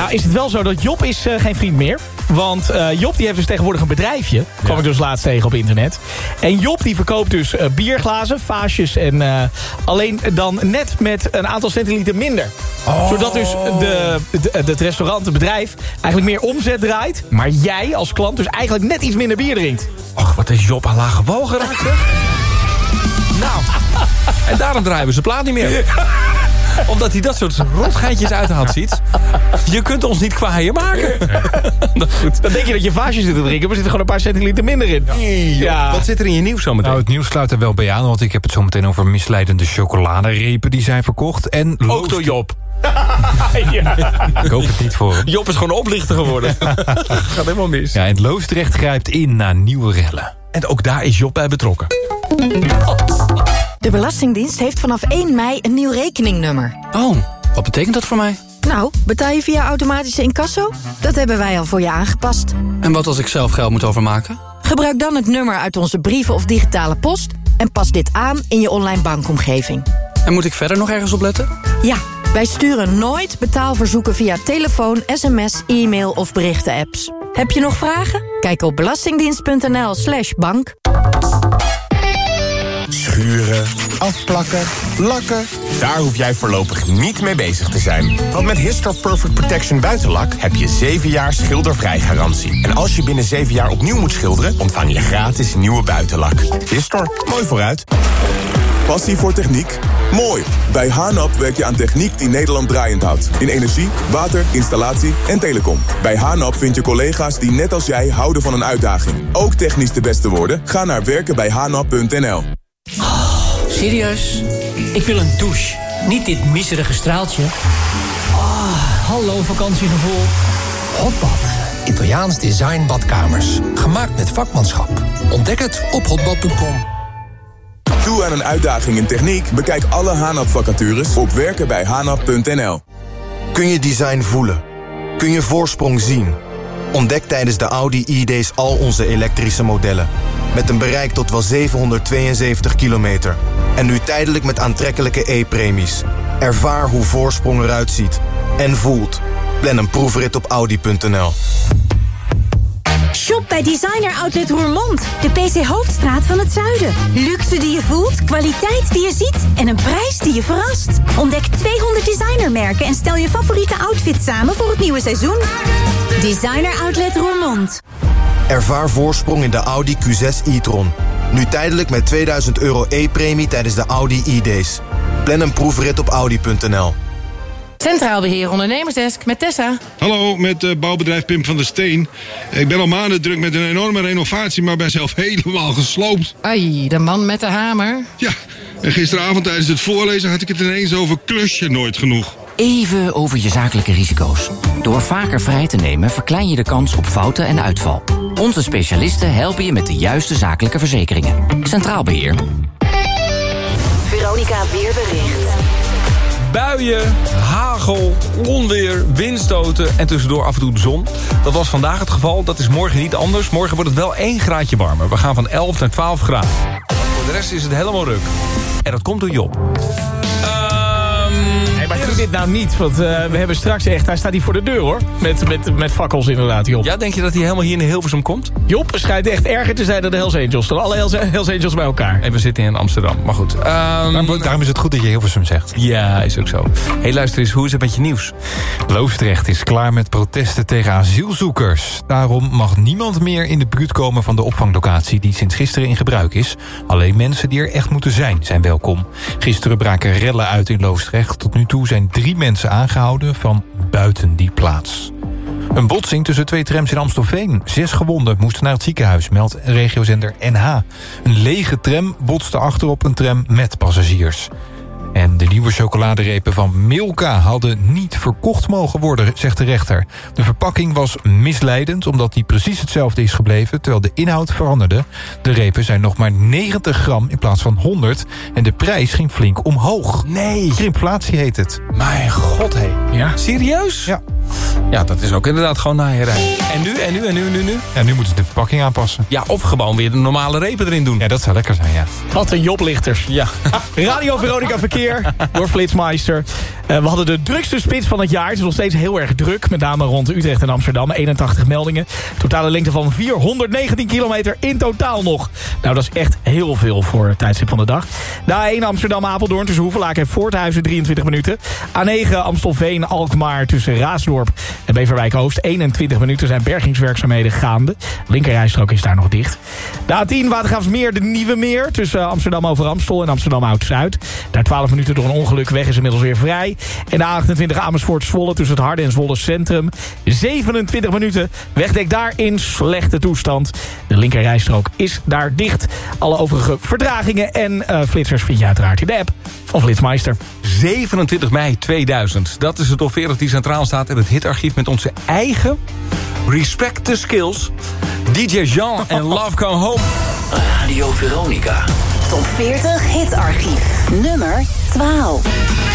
Nou, is het wel zo dat Job is geen vriend meer. Want Job die heeft dus tegenwoordig een bedrijfje. Kwam ik dus laatst tegen op internet. En Job die verkoopt dus bierglazen, vaasjes en alleen dan net met een aantal centiliter minder. Zodat dus het restaurant, het bedrijf, eigenlijk meer omzet draait. Maar jij als klant dus eigenlijk net iets minder bier drinkt. Och, wat is Job aan lage wal geraakt, zeg. Nou, en daarom draaien we zijn plaat niet meer. Omdat hij dat soort rotgeitjes uithaalt, ziet. Je kunt ons niet kwaaien maken. Dat is goed. Dan denk je dat je vaasjes zit te drinken, maar er zitten gewoon een paar centiliter minder in. Ja. Wat zit er in je nieuws zometeen? Nou, het nieuws sluit er wel bij aan, want ik heb het zometeen over misleidende chocoladerepen die zijn verkocht. En ook door Job. Ik hoop het niet voor hem. Job is gewoon oplichter geworden. Gaat helemaal mis. Ja, en Loosdrecht grijpt in na nieuwe rellen. En ook daar is Job bij betrokken. De Belastingdienst heeft vanaf 1 mei een nieuw rekeningnummer. Oh, wat betekent dat voor mij? Nou, betaal je via automatische incasso? Dat hebben wij al voor je aangepast. En wat als ik zelf geld moet overmaken? Gebruik dan het nummer uit onze brieven of digitale post en pas dit aan in je online bankomgeving. En moet ik verder nog ergens op letten? Ja, wij sturen nooit betaalverzoeken via telefoon, sms, e-mail of berichten-apps. Heb je nog vragen? Kijk op belastingdienst.nl/bank. Schuren, afplakken, lakken. Daar hoef jij voorlopig niet mee bezig te zijn. Want met Histor Perfect Protection Buitenlak heb je 7 jaar schildervrij garantie. En als je binnen 7 jaar opnieuw moet schilderen, ontvang je gratis nieuwe buitenlak. Histor, mooi vooruit. Passie voor techniek? Mooi! Bij Hanap werk je aan techniek die Nederland draaiend houdt. In energie, water, installatie en telecom. Bij Hanap vind je collega's die net als jij houden van een uitdaging. Ook technisch de beste worden? Ga naar werkenbijhanap.nl. Serieus? Ik wil een douche. Niet dit miserige straaltje. Hallo vakantiegevoel. Hotbad. Italiaans design badkamers. Gemaakt met vakmanschap. Ontdek het op hotbad.com. Toe aan een uitdaging in techniek? Bekijk alle Hanap-vacatures op werkenbijhanap.nl. Kun je design voelen? Kun je voorsprong zien? Ontdek tijdens de Audi E-Days al onze elektrische modellen. Met een bereik tot wel 772 kilometer. En nu tijdelijk met aantrekkelijke e-premies. Ervaar hoe voorsprong eruit ziet. En voelt. Plan een proefrit op Audi.nl. Shop bij Designer Outlet Roermond. De PC Hoofdstraat van het zuiden. Luxe die je voelt, kwaliteit die je ziet en een prijs die je verrast. Ontdek 200 designermerken en stel je favoriete outfit samen voor het nieuwe seizoen. Designer Outlet Roermond. Ervaar voorsprong in de Audi Q6 e-tron. Nu tijdelijk met €2000 e-premie tijdens de Audi e-Days. Plan een proefrit op Audi.nl. Centraal Beheer Ondernemersdesk met Tessa. Hallo, met bouwbedrijf Pim van der Steen. Ik ben al maanden druk met een enorme renovatie, maar ben zelf helemaal gesloopt. Ai, de man met de hamer. Ja, en gisteravond tijdens het voorlezen had ik het ineens over klusje nooit genoeg. Even over je zakelijke risico's. Door vaker vrij te nemen verklein je de kans op fouten en uitval. Onze specialisten helpen je met de juiste zakelijke verzekeringen. Centraal Beheer. Veronica Weerbericht. Buien, hagel, onweer, windstoten en tussendoor af en toe de zon. Dat was vandaag het geval, dat is morgen niet anders. Morgen wordt het wel 1 graadje warmer. We gaan van 11 naar 12 graden. Voor de rest is het helemaal ruk. En dat komt door Job. Maar doe dit nou niet, want we hebben straks echt... Hij staat hier voor de deur, hoor. Met fakkels inderdaad, Job. Ja, denk je dat hij helemaal hier in Hilversum komt? Job schijnt echt erger te zijn dan de Hells Angels. Dan alle Hells Angels bij elkaar. En we zitten in Amsterdam, maar goed. Daarom is het goed dat je Hilversum zegt. Ja, is ook zo. Hey, luister eens, hoe is het met je nieuws? Loosdrecht is klaar met protesten tegen asielzoekers. Daarom mag niemand meer in de buurt komen van de opvanglocatie... die sinds gisteren in gebruik is. Alleen mensen die er echt moeten zijn welkom. Gisteren braken rellen uit in Loosdrecht. Tot nu toe zijn 3 mensen aangehouden van buiten die plaats. Een botsing tussen 2 trams in Amstelveen. 6 gewonden moesten naar het ziekenhuis, meldt regiozender NH. Een lege tram botste achterop een tram met passagiers. En de nieuwe chocoladerepen van Milka hadden niet verkocht mogen worden, zegt de rechter. De verpakking was misleidend, omdat die precies hetzelfde is gebleven... terwijl de inhoud veranderde. De repen zijn nog maar 90 gram in plaats van 100... en de prijs ging flink omhoog. Nee. Shrimpflatie heet het. Mijn god, hé. Ja? Serieus? Ja. Ja, dat is ook inderdaad gewoon naaierij. En nu? Ja, nu moeten ze de verpakking aanpassen. Ja, of gewoon weer de normale repen erin doen. Ja, dat zou lekker zijn, ja. Wat een joblichters. Ja. Radio Veronica Verkeer door Flitsmeister. We hadden de drukste spits van het jaar. Het is nog steeds heel erg druk. Met name rond Utrecht en Amsterdam. 81 meldingen. Totale lengte van 419 kilometer in totaal nog. Nou, dat is echt heel veel voor het tijdstip van de dag. De A1 Amsterdam-Apeldoorn tussen Hoevelaak en Voorthuizen 23 minuten. A9 Amstelveen-Alkmaar tussen Raasdorp en Beverwijk-Oost. 21 minuten zijn bergingswerkzaamheden gaande. Linkerrijstrook is daar nog dicht. De A10 Watergraafsmeer de Nieuwe Meer tussen Amsterdam over Amstel en Amsterdam Oud-Zuid. Daar 12 minuten door een ongeluk. Weg is inmiddels weer vrij. En de A28 Amersfoort-Zwolle tussen het Harde en Zwolle Centrum. 27 minuten. Wegdek daar in slechte toestand. De linkerrijstrook is daar dicht. Alle overige vertragingen en flitsers vind je uiteraard in de app van Flitsmeister. 27 mei 2000. Dat is de top 40 die centraal staat in het hitarchief met onze eigen Respect the Skills. DJ Jean en Love Come Home. Radio Veronica. Top 40 hitarchief. Nummer 12.